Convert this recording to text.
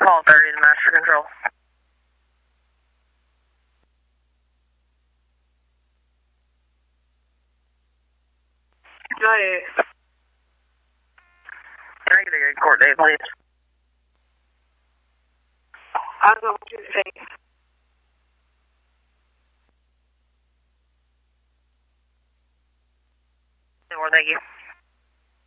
call 30 to master control. Go ahead. Can I get a court date, please? I don't want you to take. Thank you.